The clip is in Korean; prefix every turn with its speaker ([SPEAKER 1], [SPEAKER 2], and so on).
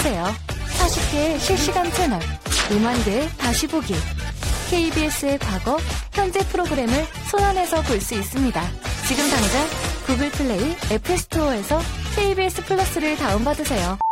[SPEAKER 1] 보세요. 40개의 실시간 채널, 5만 개의 다시 보기. KBS의 과거, 현재 프로그램을 손안에서 볼 수 있습니다. 지금 당장 구글 플레이, 애플 스토어에서 KBS 플러스를 다운받으세요.